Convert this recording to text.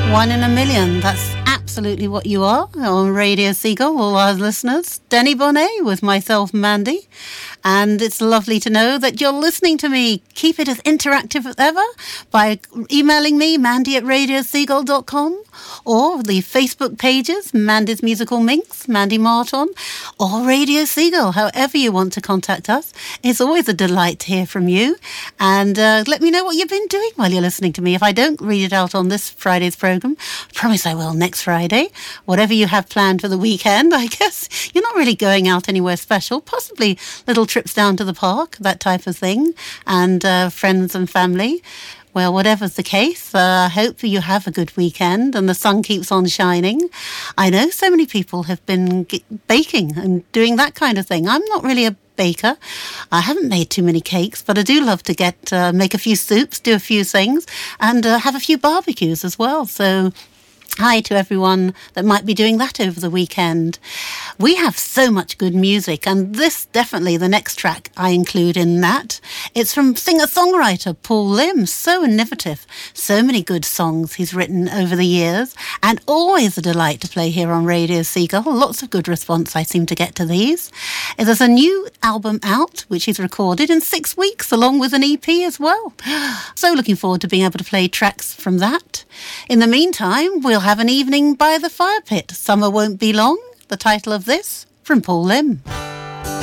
One in a million. That's absolutely what you are on Radio Seagull, all our listeners. Denny Bonnet with myself, Mandy. And it's lovely to know that you're listening to me. Keep it as interactive as ever by emailing me, mandy@radioseagull.com, or the Facebook pages, Mandy's Musical Minx, Mandy Martin, or Radio Seagull, however you want to contact us. It's always a delight to hear from you. And let me know what you've been doing while you're listening to me. If I don't read it out on this Friday's programme, I promise I will next Friday. Whatever you have planned for the weekend, I guess you're not really going out anywhere special, possibly little trips down to the park, that type of thing, and friends and family. Well, whatever's the case, I hope you have a good weekend and the sun keeps on shining. I know so many people have been baking and doing that kind of thing. I'm not really a baker. I haven't made too many cakes, but I do love to make a few soups, do a few things, and have a few barbecues as well. So hi to everyone that might be doing that over the weekend. We have so much good music, and this definitely the next track I include in that. It's from singer-songwriter Paul Lim. So innovative. So many good songs he's written over the years, and always a delight to play here on Radio Seagull. Lots of good response I seem to get to these. There's a new album out, which he's recorded in 6 weeks, along with an EP as well. So looking forward to being able to play tracks from that. In the meantime, we'll have an evening by the fire pit. Summer won't be long. The title of this from Paul Lim.